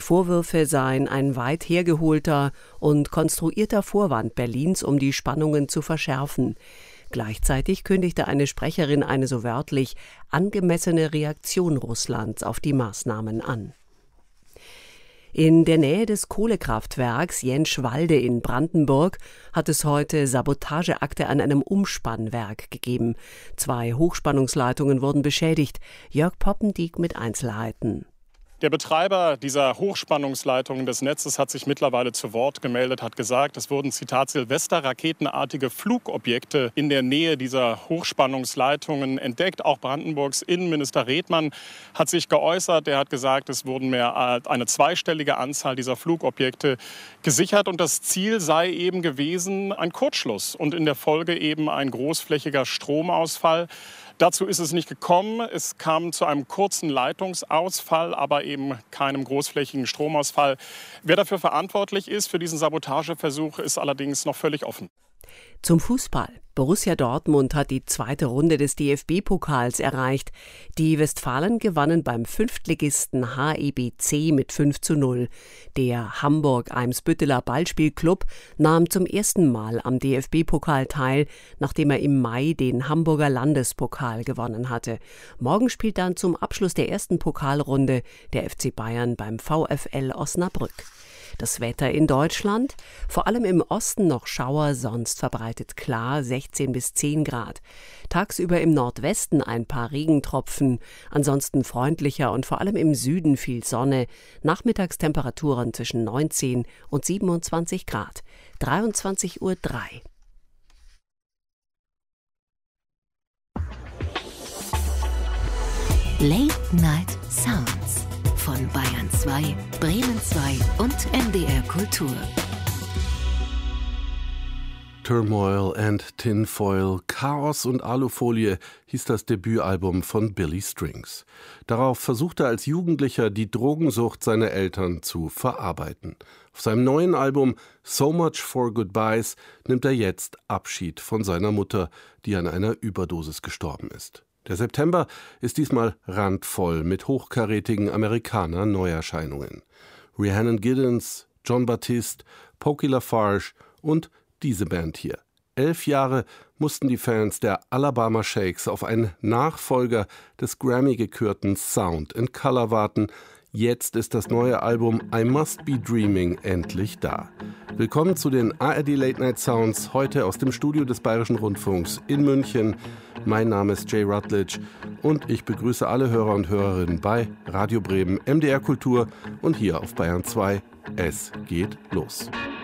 Vorwürfe seien ein weit hergeholter und konstruierter Vorwand Berlins, um die Spannungen zu verschärfen. Gleichzeitig kündigte eine Sprecherin eine so wörtlich angemessene Reaktion Russlands auf die Maßnahmen an. In der Nähe des Kohlekraftwerks Jentschwalde in Brandenburg hat es heute Sabotageakte an einem Umspannwerk gegeben. 2 Hochspannungsleitungen wurden beschädigt. Jörg Poppendiek mit Einzelheiten. Der Betreiber dieser Hochspannungsleitungen des Netzes hat sich mittlerweile zu Wort gemeldet, hat gesagt, es wurden, Zitat, Silvester-raketenartige Flugobjekte in der Nähe dieser Hochspannungsleitungen entdeckt. Auch Brandenburgs Innenminister Redmann hat sich geäußert. Er hat gesagt, es wurden eine zweistellige Anzahl dieser Flugobjekte gesichert. Und das Ziel sei eben gewesen, ein Kurzschluss und in der Folge eben ein großflächiger Stromausfall. Dazu ist es nicht gekommen. Es kam zu einem kurzen Leitungsausfall, aber eben keinem großflächigen Stromausfall. Wer dafür verantwortlich ist für diesen Sabotageversuch, ist allerdings noch völlig offen. Zum Fußball. Borussia Dortmund hat die 2. Runde des DFB-Pokals erreicht. Die Westfalen gewannen beim Fünftligisten HEBC mit 5:0. Der Hamburg-Eimsbütteler Ballspielclub nahm zum ersten Mal am DFB-Pokal teil, nachdem er im Mai den Hamburger Landespokal gewonnen hatte. Morgen spielt dann zum Abschluss der ersten Pokalrunde der FC Bayern beim VfL Osnabrück. Das Wetter in Deutschland, vor allem im Osten noch Schauer, sonst verbreitet klar, 16 bis 10 Grad. Tagsüber im Nordwesten ein paar Regentropfen, ansonsten freundlicher und vor allem im Süden viel Sonne, Nachmittagstemperaturen zwischen 19 und 27 Grad. 23:03 Uhr. Late Night Sounds von Bayern 2, Bremen 2 und NDR Kultur. Turmoil and Tinfoil, Chaos und Alufolie hieß das Debütalbum von Billy Strings. Darauf versuchte er als Jugendlicher die Drogensucht seiner Eltern zu verarbeiten. Auf seinem neuen Album So Much for Goodbyes nimmt er jetzt Abschied von seiner Mutter, die an einer Überdosis gestorben ist. Der September ist diesmal randvoll mit hochkarätigen Amerikaner-Neuerscheinungen. Rhiannon Giddens, Jon Batiste, Pokey LaFarge und diese Band hier. 11 Jahre mussten die Fans der Alabama Shakes auf einen Nachfolger des Grammy-gekürten Sound in Color warten. Jetzt ist das neue Album I Must Be Dreaming endlich da. Willkommen zu den ARD Late Night Sounds, heute aus dem Studio des Bayerischen Rundfunks in München. Mein Name ist Jay Rutledge und ich begrüße alle Hörer und Hörerinnen bei Radio Bremen, MDR Kultur und hier auf Bayern 2. Es geht los.